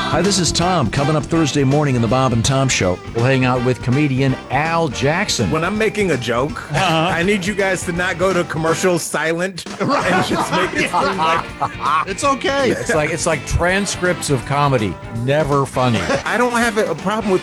Hi, this is Tom. Coming up Thursday morning in the Bob and Tom Show. We'll hang out with comedian Al Jackson. When I'm making a joke, I need you guys to not go to commercial silent and just make it seem like It's okay. It's like transcripts of comedy. Never funny. I don't have a problem with